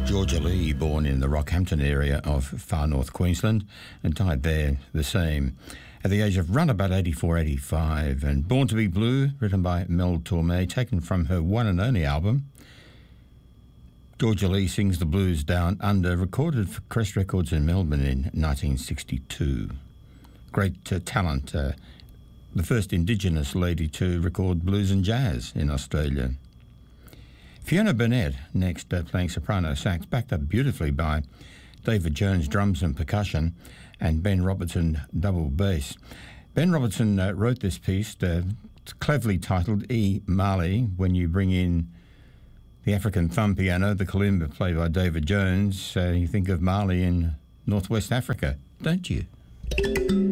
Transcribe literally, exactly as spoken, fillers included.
Georgia Lee, born in the Rockhampton area of far north Queensland and died there the same at the age of round about eighty-four, eighty-five. And Born to be Blue, written by Mel Torme, taken from her one and only album. Georgia Lee Sings the Blues Down Under, recorded for Crest Records in Melbourne in nineteen sixty-two. Great uh, talent, uh, the first Indigenous lady to record blues and jazz in Australia. Fiona Burnett, next, uh, playing soprano sax, backed up beautifully by David Jones, drums and percussion, and Ben Robertson, double bass. Ben Robertson uh, wrote this piece, uh, cleverly titled E. Mali, when you bring in the African thumb piano, the kalimba played by David Jones, uh, you think of Mali in northwest Africa, don't you?